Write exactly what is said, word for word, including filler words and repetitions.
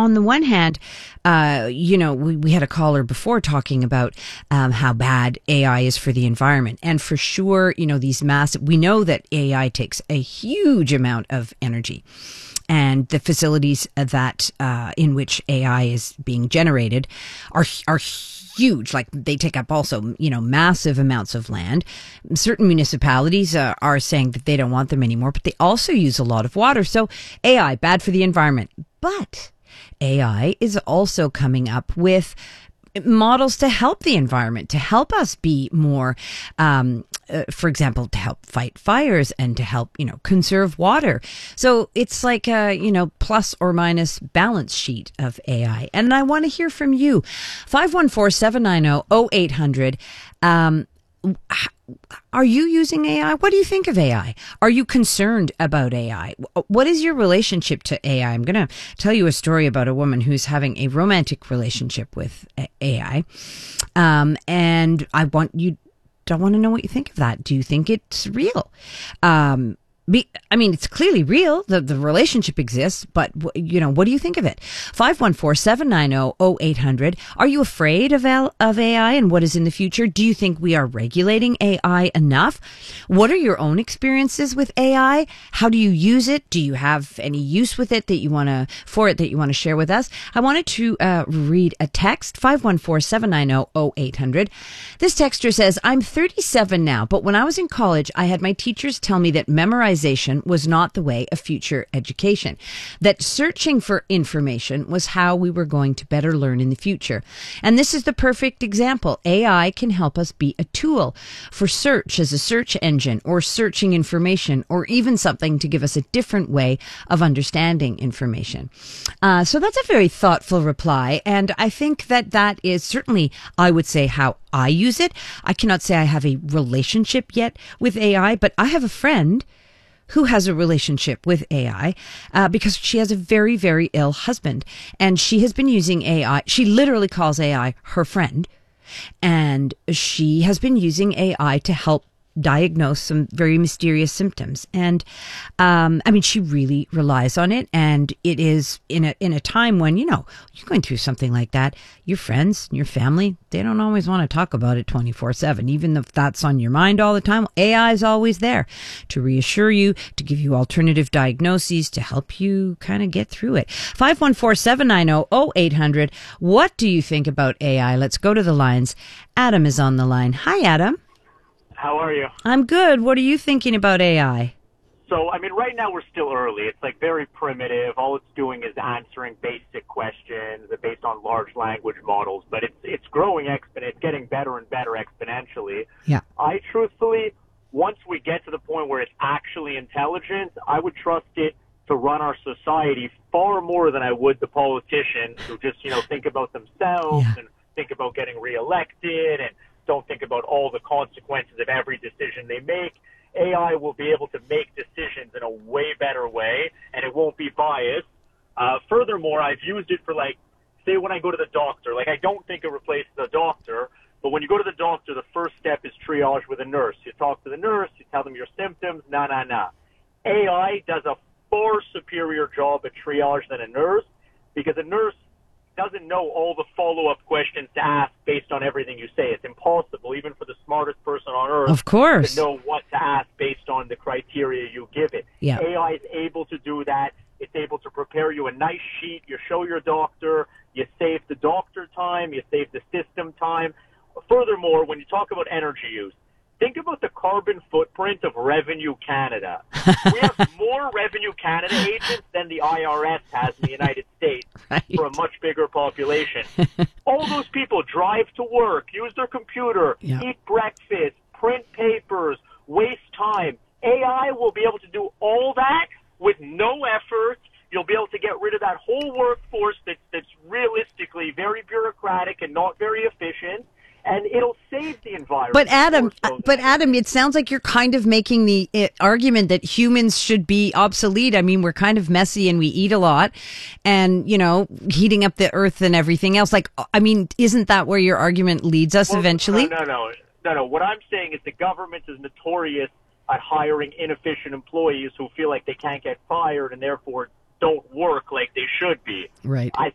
on the one hand, uh, you know, we, we had a caller before talking about um, how bad A I is for the environment. And for sure, you know, these massive, we know that A I takes a huge amount of energy. And the facilities that uh, in which A I is being generated are are huge. Like they take up also, you know, massive amounts of land. Certain municipalities uh, are saying that they don't want them anymore, but they also use a lot of water. So A I, bad for the environment. But A I is also coming up with models to help the environment, to help us be more, um, uh, for example, to help fight fires and to help, you know, conserve water. So it's like a, you know, plus or minus balance sheet of A I. And I want to hear from you. five one four, seven nine zero, zero eight hundred. Um, Are you using A I? What do you think of A I? Are you concerned about A I? What is your relationship to A I? I'm going to tell you a story about a woman who's having a romantic relationship with A I. Um, and I want you, I want to know what you think of that. Do you think it's real? Um, Be, I mean, it's clearly real. The the relationship exists, but, you know, what do you think of it? five one four, seven nine zero, zero eight hundred. Are you afraid of, L, of A I and what is in the future? Do you think we are regulating A I enough? What are your own experiences with A I? How do you use it? Do you have any use with it that you want to, for it that you want to share with us? I wanted to uh, read a text, five one four, seven nine zero, zero eight hundred. This texter says, I'm thirty-seven now, but when I was in college, I had my teachers tell me that memorization was not the way of future education, that searching for information was how we were going to better learn in the future. And this is the perfect example. A I can help us be a tool for search as a search engine or searching information or even something to give us a different way of understanding information. Uh, so that's a very thoughtful reply. And I think that that is certainly, I would say, how I use it. I cannot say I have a relationship yet with A I, but I have a friend who has a relationship with A I uh, because she has a very, very ill husband. And she has been using A I. She literally calls A I her friend. And she has been using A I to help diagnose some very mysterious symptoms. And, um, I mean, she really relies on it. And it is in a, in a time when, you know, you're going through something like that, your friends, your family, they don't always want to talk about it twenty-four seven. Even if that's on your mind all the time, A I is always there to reassure you, to give you alternative diagnoses, to help you kind of get through it. five one four, seven nine zero, zero eight hundred. What do you think about A I? Let's go to the lines. Adam is on the line. Hi, Adam. How are you? I'm good. What are you thinking about A I? So, I mean, right now we're still early. It's like very primitive. All it's doing is answering basic questions based on large language models, but it's it's growing exponentially. It's getting better and better exponentially. Yeah. I truthfully, once we get to the point where it's actually intelligent, I would trust it to run our society far more than I would the politicians who just, you know, think about themselves Yeah. and think about getting reelected and don't think about all the consequences of every decision they make. A I will be able to make decisions in a way better way, and it won't be biased. Uh, furthermore, I've used it for, like, say when I go to the doctor. Like, I don't think it replaces a doctor, but when you go to the doctor, the first step is triage with a nurse. You talk to the nurse, you tell them your symptoms, nah, nah, nah. A I does a far superior job at triage than a nurse, because a nurse doesn't know all the follow-up questions to ask based on everything you say. It's impossible, even for the smartest person on earth, of course, to know what to ask based on the criteria you give it. Yeah. A I is able to do that. It's able to prepare you a nice sheet. You show your doctor. You save the doctor time. You save the system time. Furthermore, when you talk about energy use, think about the carbon footprint of Revenue Canada. We have more Revenue Canada agents than the I R S has in the United States right. for a much bigger population. All those people drive to work, use their computer, yeah. eat breakfast, print papers, waste time. A I will be able to do all that with no effort. You'll be able to get rid of that whole workforce that's, that's realistically very bureaucratic and not very efficient. And it'll save the environment. But Adam, so but Adam, it sounds like you're kind of making the uh, argument that humans should be obsolete. I mean, we're kind of messy and we eat a lot, and you know, heating up the earth and everything else. Like, I mean, isn't that where your argument leads us well, eventually? No, no, no, no, no. What I'm saying is the government is notorious at hiring inefficient employees who feel like they can't get fired and therefore don't work like they should be. Right. I